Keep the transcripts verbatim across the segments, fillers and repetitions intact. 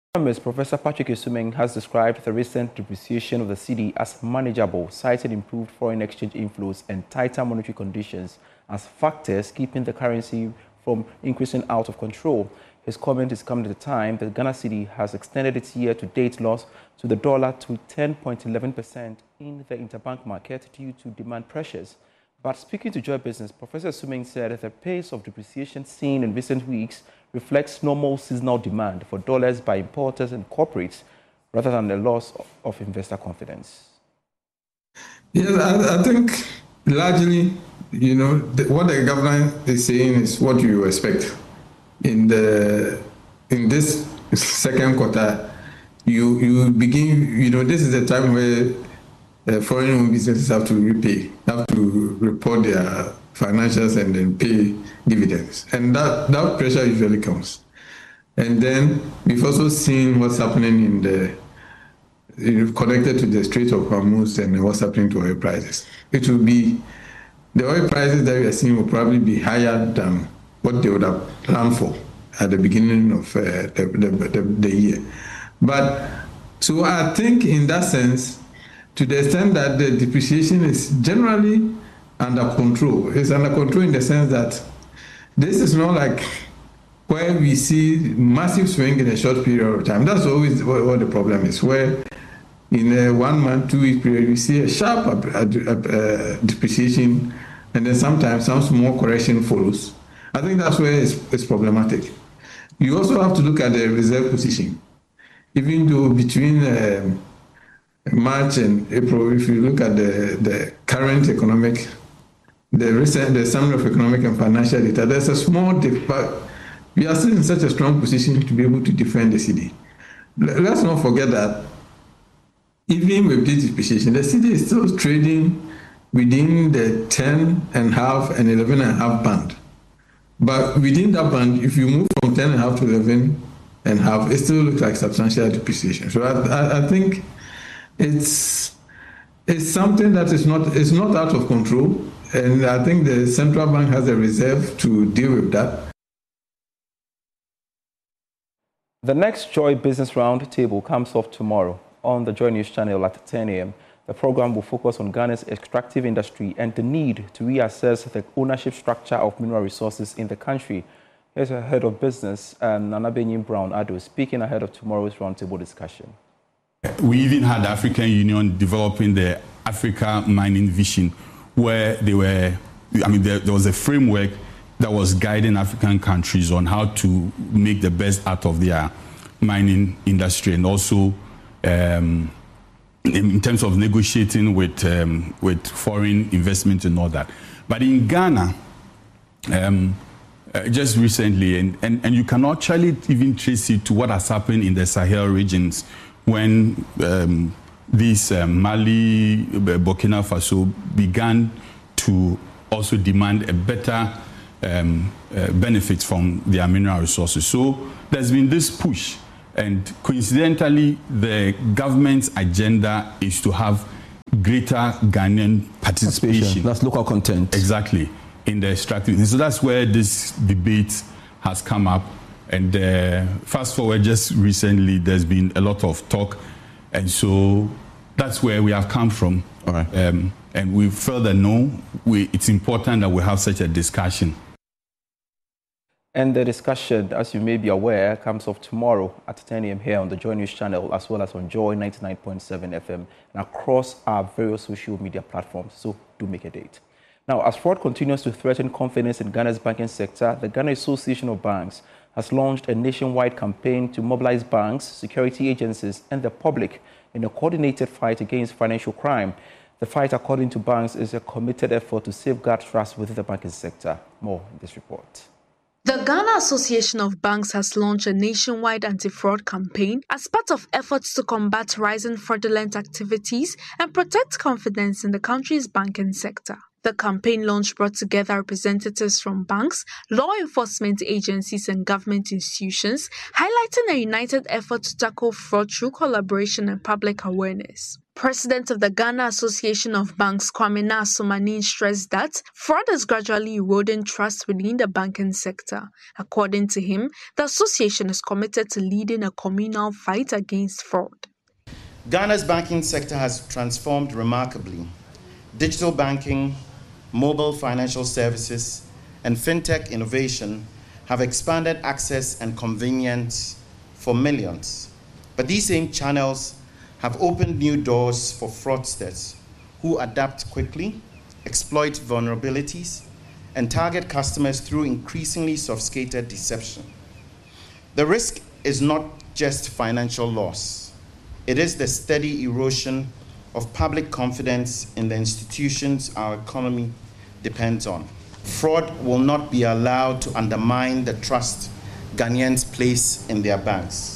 Economist Professor Patrick Esumeng has described the recent depreciation of the cedi as manageable, citing improved foreign exchange inflows and tighter monetary conditions as factors keeping the currency from increasing out of control. His comment is coming at a time that Ghana cedi has extended its year-to-date loss to the dollar to ten point one one percent in the interbank market due to demand pressures. But speaking to Joy Business, Professor Esumeng said the pace of depreciation seen in recent weeks reflects normal seasonal demand for dollars by importers and corporates rather than a loss of investor confidence. Yes, I, I think largely, you know, the, what the government is saying is what you expect. In the in this second quarter, you you begin, you know, this is the time where uh, foreign businesses have to repay, have to report their financials and then pay dividends. And that, that pressure usually comes. And then we've also seen what's happening in the, you know, connected to the Strait of Hormuz and what's happening to oil prices. It will be, the oil prices that we are seeing will probably be higher than what they would have planned for at the beginning of uh, the, the, the, the year. But so I think in that sense, to the extent that the depreciation is generally under control. It's under control in the sense that this is not like where we see massive swing in a short period of time. That's always what, what the problem is, where in a one month, two week period, we see a sharp uh, uh, depreciation and then sometimes some small correction follows. I think that's where it's, it's problematic. You also have to look at the reserve position. Even though between um, March and April, if you look at the, the current economic The recent the summary of economic and financial data, there's a small dip, but we are still in such a strong position to be able to defend the cedi. Let's not forget that even with this depreciation, the cedi is still trading within the ten and a half and eleven and a half band. But within that band, if you move from ten and a half to eleven and a half, it still looks like substantial depreciation. So I, I, I think it's it's something that is not is not out of control. And I think the central bank has a reserve to deal with that. The next Joy Business Roundtable comes off tomorrow on the Joy News channel at ten a m The program will focus on Ghana's extractive industry and the need to reassess the ownership structure of mineral resources in the country. Here's a head of business, um, Nana Benyin Brown Ado, speaking ahead of tomorrow's roundtable discussion. We even had the African Union developing the Africa Mining Vision, where they were, I mean, there, there was a framework that was guiding African countries on how to make the best out of their mining industry, and also um, in terms of negotiating with um, with foreign investment and all that. But in Ghana, um, uh, just recently, and, and, and you can actually even trace it to what has happened in the Sahel regions when um, These uh, Mali, Burkina Faso began to also demand a better um, uh, benefits from their mineral resources. So there's been this push, and coincidentally, the government's agenda is to have greater Ghanaian participation. That's local content. Exactly, in the extractive. So that's where this debate has come up. And uh, fast forward, just recently, there's been a lot of talk. And so that's where we have come from. All right. Um, and we further know we, it's important that we have such a discussion. And the discussion, as you may be aware, comes off tomorrow at ten a m here on the Joy News channel, as well as on Joy ninety-nine point seven F M and across our various social media platforms. So do make a date. Now, as fraud continues to threaten confidence in Ghana's banking sector, the Ghana Association of Banks has launched a nationwide campaign to mobilize banks, security agencies, and the public in a coordinated fight against financial crime. The fight, according to banks, is a committed effort to safeguard trust within the banking sector. More in this report. The Ghana Association of Banks has launched a nationwide anti-fraud campaign as part of efforts to combat rising fraudulent activities and protect confidence in the country's banking sector. The campaign launch brought together representatives from banks, law enforcement agencies, and government institutions, highlighting a united effort to tackle fraud through collaboration and public awareness. President of the Ghana Association of Banks, Kwame Naasomani, stressed that fraud is gradually eroding trust within the banking sector. According to him, the association is committed to leading a communal fight against fraud. Ghana's banking sector has transformed remarkably. Digital banking, mobile financial services, and fintech innovation have expanded access and convenience for millions. But these same channels have opened new doors for fraudsters who adapt quickly, exploit vulnerabilities, and target customers through increasingly sophisticated deception. The risk is not just financial loss. It is the steady erosion of public confidence in the institutions our economy depends on. Fraud will not be allowed to undermine the trust Ghanaians place in their banks.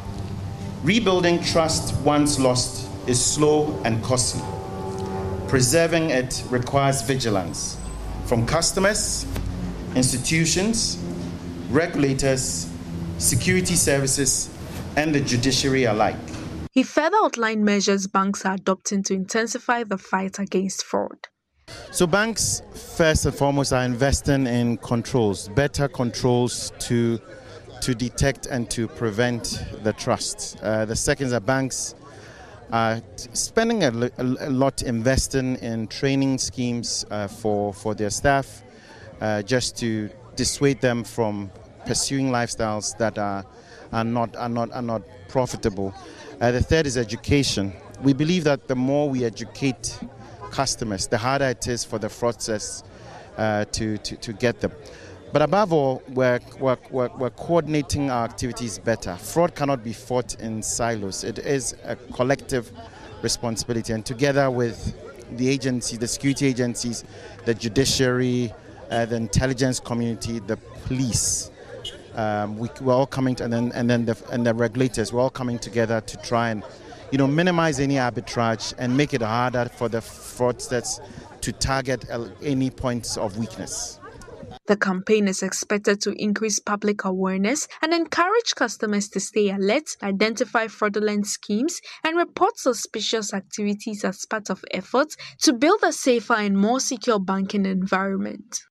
Rebuilding trust once lost is slow and costly. Preserving it requires vigilance from customers, institutions, regulators, security services, and the judiciary alike. He further outlined measures banks are adopting to intensify the fight against fraud. So banks, first and foremost, are investing in controls, better controls to to detect and to prevent the trust. Uh, the second is that banks are spending a, a, a lot investing in training schemes uh, for, for their staff, uh, just to dissuade them from pursuing lifestyles that are, are, not, are, not, are not profitable. Uh, the third is education. We believe that the more we educate customers, the harder it is for the fraudsters uh, to, to, to get them. But above all, we're, we're, we're, we're coordinating our activities better. Fraud cannot be fought in silos. It is a collective responsibility. And together with the agencies, the security agencies, the judiciary, uh, the intelligence community, the police, um, we, we're all coming to, and then, and then the, and the regulators, we're all coming together to try and, you know, minimize any arbitrage and make it harder for the fraudsters to target any points of weakness. The campaign is expected to increase public awareness and encourage customers to stay alert, identify fraudulent schemes, and report suspicious activities as part of efforts to build a safer and more secure banking environment.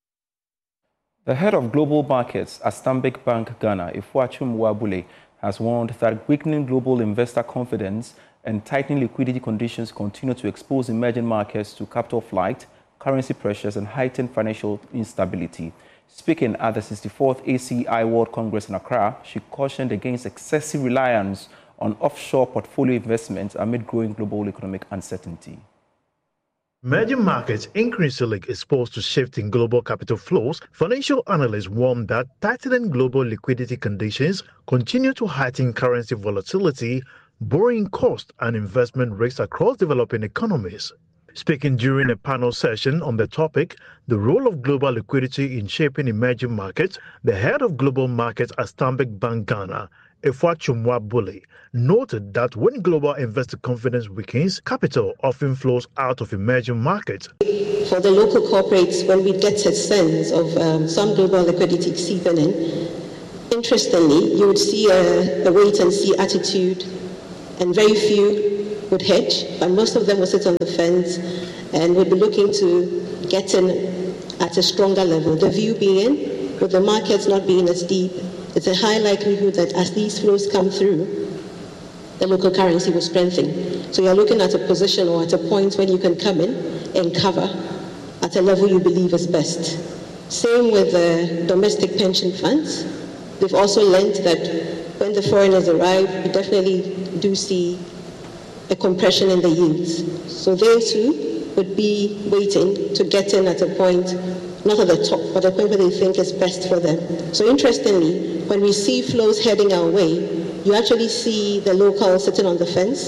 The head of global markets at Stanbic Bank Ghana, Ifuachum Nwabule, has warned that weakening global investor confidence and tightening liquidity conditions continue to expose emerging markets to capital flight, currency pressures, and heightened financial instability. Speaking at the sixty-fourth A C I World Congress in Accra, she cautioned against excessive reliance on offshore portfolio investments amid growing global economic uncertainty. Emerging markets increasingly exposed to shifting global capital flows, financial analysts warn that tightening global liquidity conditions continue to heighten currency volatility, borrowing costs, and investment risks across developing economies. Speaking during a panel session on the topic, the role of global liquidity in shaping emerging markets, the head of global markets at Stanbic Bank Ghana, Ifuachum Nwabule, noted that when global investor confidence weakens, capital often flows out of emerging markets. For the local corporates, when we get a sense of um, some global liquidity seeping in, interestingly, you would see a, a wait-and-see attitude, and very few would hedge, but most of them will sit on the fence and would be looking to get in at a stronger level. The view being, with the markets not being as deep, it's a high likelihood that as these flows come through, the local currency will strengthen. So you're looking at a position or at a point when you can come in and cover at a level you believe is best. Same with the domestic pension funds. They've also learned that when the foreigners arrive, we definitely do see a compression in the yields. So they too would be waiting to get in at a point, not at the top, but at a point where they think is best for them. So interestingly, when we see flows heading our way, you actually see the locals sitting on the fence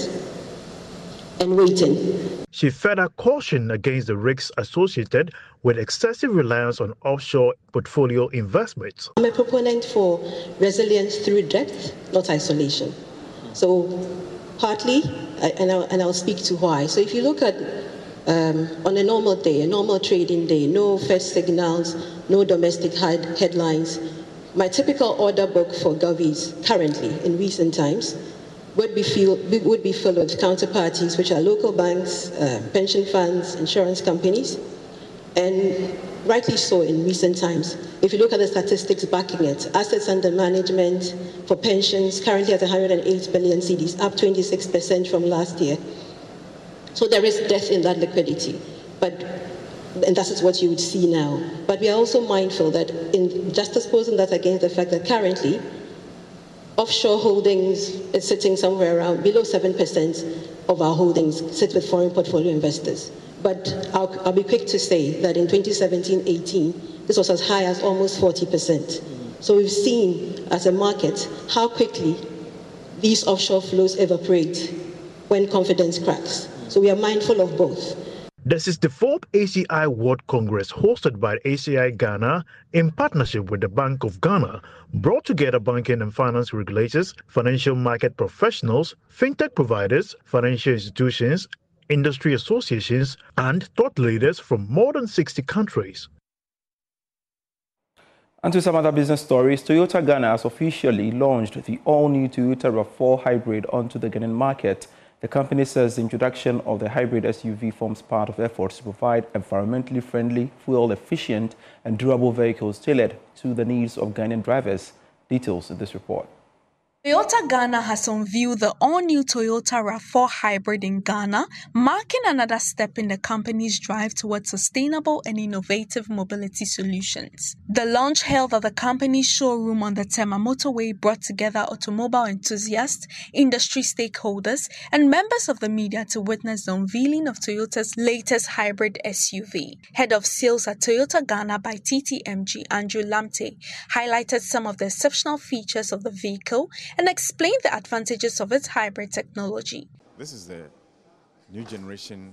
and waiting. She further cautioned against the risks associated with excessive reliance on offshore portfolio investments. I'm a proponent for resilience through depth, not isolation. So partly, and I'll, and I'll speak to why. So if you look at um, on a normal day, a normal trading day, no first signals, no domestic headlines, my typical order book for govies currently in recent times would be, feel, would be filled with counterparties, which are local banks, uh, pension funds, insurance companies, and rightly so in recent times. If you look at the statistics backing it, assets under management for pensions currently at one hundred eight billion cedis, up twenty-six percent from last year. So there is death in that liquidity, but and that is what you would see now. But we are also mindful that in just disposing that against the fact that currently offshore holdings is sitting somewhere around below seven percent of our holdings sit with foreign portfolio investors. But I'll, I'll be quick to say that in twenty seventeen eighteen, this was as high as almost forty percent. So we've seen as a market how quickly these offshore flows evaporate when confidence cracks. So we are mindful of both. This is the fourth A C I World Congress hosted by A C I Ghana in partnership with the Bank of Ghana, brought together banking and finance regulators, financial market professionals, fintech providers, financial institutions, industry associations, and thought leaders from more than sixty countries. And to some other business stories, Toyota Ghana has officially launched the all-new Toyota RAV four hybrid onto the Ghanaian market. The company says the introduction of the hybrid S U V forms part of efforts to provide environmentally friendly, fuel-efficient and durable vehicles tailored to the needs of Ghanaian drivers. Details in this report. Toyota Ghana has unveiled the all-new Toyota RAV four hybrid in Ghana, marking another step in the company's drive towards sustainable and innovative mobility solutions. The launch held at the company's showroom on the Tema Motorway brought together automobile enthusiasts, industry stakeholders, and members of the media to witness the unveiling of Toyota's latest hybrid S U V. Head of Sales at Toyota Ghana by T T M G, Andrew Lamte, highlighted some of the exceptional features of the vehicle and explain the advantages of its hybrid technology. This is the new generation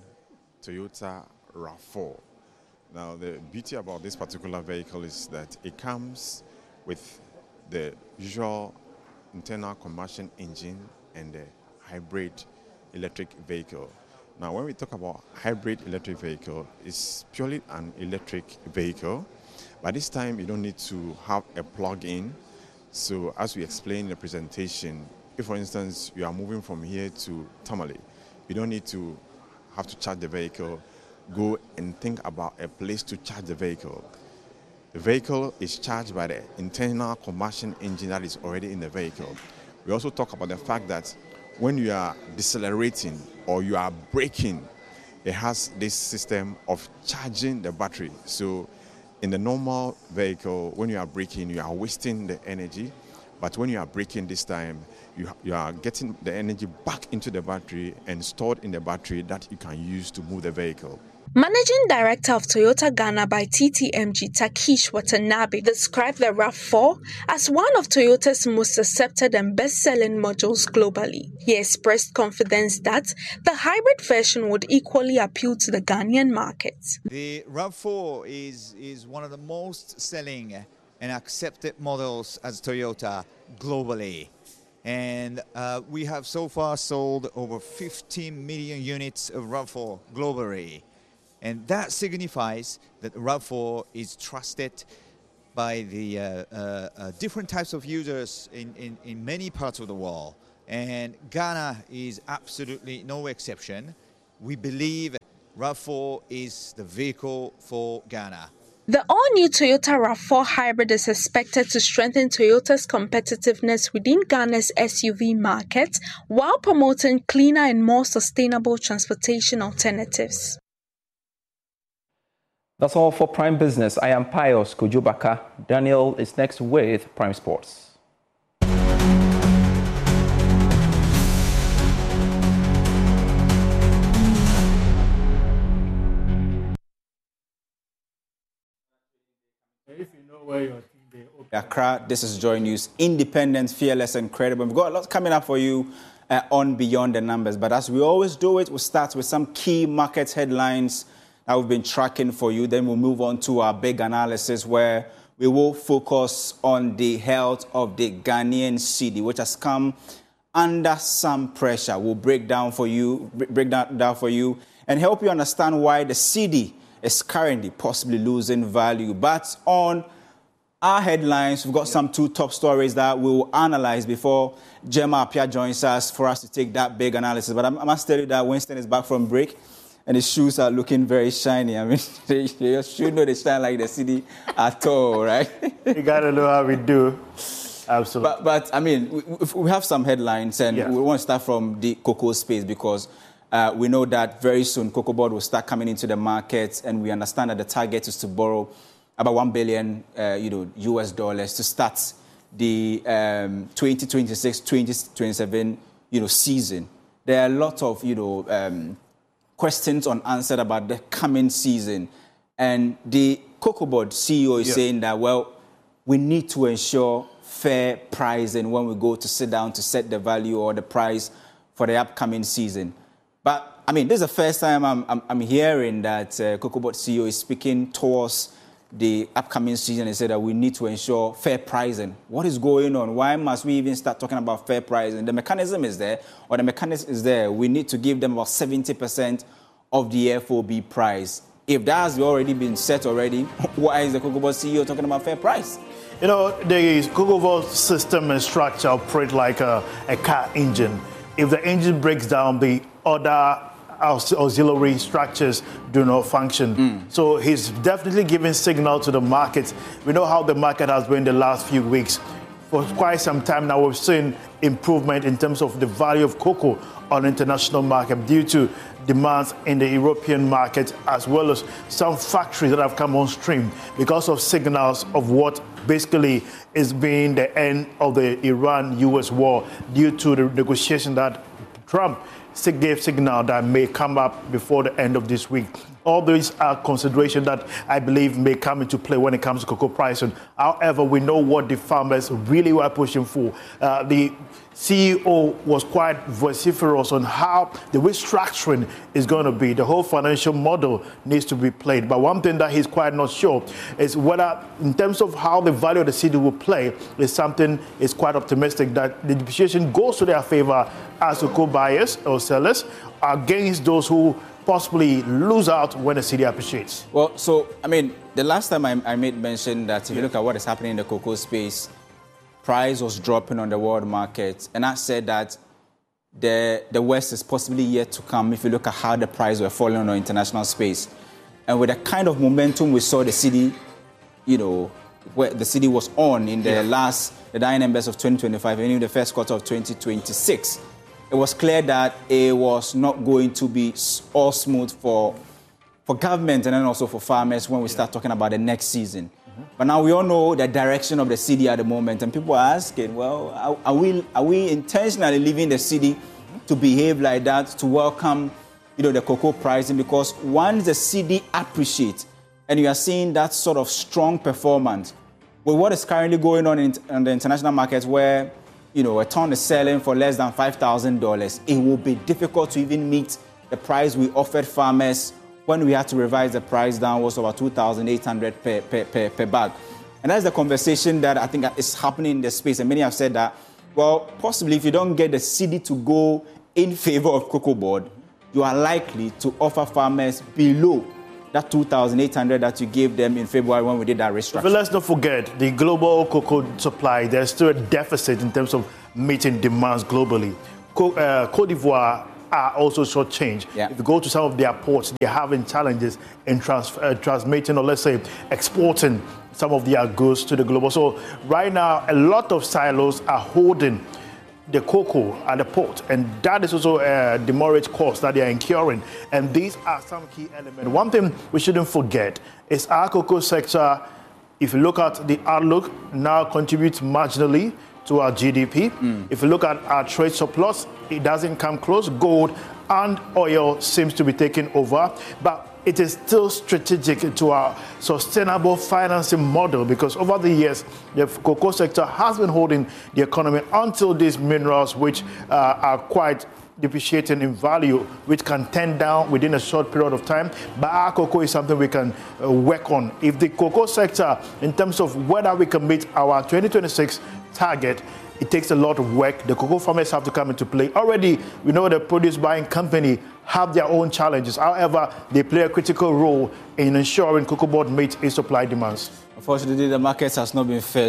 Toyota RAV four. Now, the beauty about this particular vehicle is that it comes with the usual internal combustion engine and the hybrid electric vehicle. Now, when we talk about hybrid electric vehicle, it's purely an electric vehicle. By this time, you don't need to have a plug-in. So as we explained in the presentation, if for instance you are moving from here to Tamale, you don't need to have to charge the vehicle, go and think about a place to charge the vehicle. The vehicle is charged by the internal combustion engine that is already in the vehicle. We also talk about the fact that when you are decelerating or you are braking, it has this system of charging the battery. So in the normal vehicle, when you are braking, you are wasting the energy. But when you are braking this time, you, you are getting the energy back into the battery and stored in the battery that you can use to move the vehicle. Managing Director of Toyota Ghana by T T M G, Takish Watanabe, described the RAV four as one of Toyota's most accepted and best-selling models globally. He expressed confidence that the hybrid version would equally appeal to the Ghanaian market. The RAV four is, is one of the most selling and accepted models as Toyota globally. And uh, we have so far sold over fifteen million units of RAV four globally. And that signifies that RAV four is trusted by the uh, uh, uh, different types of users in, in, in many parts of the world. And Ghana is absolutely no exception. We believe RAV four is the vehicle for Ghana. The all-new Toyota RAV four hybrid is expected to strengthen Toyota's competitiveness within Ghana's S U V market while promoting cleaner and more sustainable transportation alternatives. That's all for Prime Business. I am Pius Kojobaka. Daniel is next with Prime Sports. If you know where your team is. Accra, this is Joy News, independent, fearless, and credible. We've got a lot coming up for you uh, on Beyond the Numbers. But as we always do it, we'll start with some key market headlines that we've been tracking for you. Then we'll move on to our big analysis where we will focus on the health of the Ghanaian cedi, which has come under some pressure. We'll break down for you, break that down for you, and help you understand why the cedi is currently possibly losing value. But on our headlines, we've got yeah. some two top stories that we will analyze before Gemma Appiah joins us for us to take that big analysis. But I must tell you that Winston is back from break and his shoes are looking very shiny. I mean, they, they should know they shine like the city at all, right? You got to know how we do. Absolutely. But, but I mean, we, we have some headlines and yeah. we want to start from the cocoa space because uh, we know that very soon Cocoa Board will start coming into the market and we understand that the target is to borrow about one billion, uh, you know, U S dollars to start the um, twenty twenty-six twenty twenty-seven, you know, season. There are a lot of, you know, um, questions unanswered about the coming season, and the Cocoa Board C E O is yeah. saying that well, we need to ensure fair pricing when we go to sit down to set the value or the price for the upcoming season. But I mean, this is the first time I'm I'm, I'm hearing that uh, Cocoa Board C E O is speaking towards the upcoming season and said that we need to ensure fair pricing. What is going on? Why must we even start talking about fair pricing? The mechanism is there, or the mechanism is there. We need to give them about seventy percent of the F O B price. If that has already been set already, why is the Cocoa Board C E O talking about fair price? You know, the Cocoa Board system and structure operate like a, a car engine. If the engine breaks down, the other auxiliary structures do not function. Mm. So he's definitely giving signal to the market. We know how the market has been the last few weeks. For quite some time now, we've seen improvement in terms of the value of cocoa on the international market due to demands in the European market, as well as some factories that have come on stream because of signals of what basically is being the end of the Iran U S war due to the negotiation that Trump gave signal that may come up before the end of this week. All these are considerations that I believe may come into play when it comes to cocoa pricing. However, we know what the farmers really were pushing for. Uh, the C E O was quite vociferous on how the restructuring is going to be. The whole financial model needs to be played. But one thing that he's quite not sure is whether, in terms of how the value of the city will play, is something is quite optimistic that the depreciation goes to their favor as cocoa buyers or sellers against those who possibly lose out when the city appreciates. Well, so, I mean, the last time I, I made mention that if yeah. you look at what is happening in the cocoa space, price was dropping on the world market. And I said that the, the West is possibly yet to come if you look at how the price were falling on the international space. And with the kind of momentum we saw the city, you know, where the city was on in the yeah. last, the dying embers of twenty twenty-five and even the first quarter of twenty twenty-six, it was clear that it was not going to be all smooth for, for government and then also for farmers when we start talking about the next season. Mm-hmm. But now we all know the direction of the city at the moment, and people are asking, well, are, are we are we intentionally leaving the city mm-hmm. to behave like that, to welcome, you know, the cocoa pricing? Because once the city appreciates, and you are seeing that sort of strong performance with what is currently going on in, in the international markets, where you know, a ton is selling for less than five thousand dollars, it will be difficult to even meet the price we offered farmers when we had to revise the price downwards to about two thousand eight hundred dollars per, per, per, per bag. And that's the conversation that I think is happening in the space. And many have said that, well, possibly if you don't get the city to go in favor of Cocoa Board, you are likely to offer farmers below that two thousand eight hundred dollars that you gave them in February when we did that restructure. But let's not forget the global cocoa supply. There's still a deficit in terms of meeting demands globally. Co- uh, Cote d'Ivoire are also shortchanged. Yeah. If you go to some of their ports, they're having challenges in trans- uh, transmitting or let's say exporting some of their goods to the global. So right now, a lot of silos are holding the cocoa at the port, and that is also a demurrage cost that they are incurring. And these are some key elements. One thing we shouldn't forget is our cocoa sector, if you look at the outlook, now contributes marginally to our G D P. Mm. If you look at our trade surplus, it doesn't come close. Gold and oil seems to be taking over, but it is still strategic to our sustainable financing model, because over the years, the cocoa sector has been holding the economy until these minerals, which uh, are quite depreciating in value, which can turn down within a short period of time. But our cocoa is something we can uh, work on. If the cocoa sector, in terms of whether we can meet our twenty twenty-six target, it takes a lot of work. The cocoa farmers have to come into play. Already, we know the produce buying company have their own challenges. However, they play a critical role in ensuring Cocoa Board meets its supply demands. Unfortunately, the market has not been fair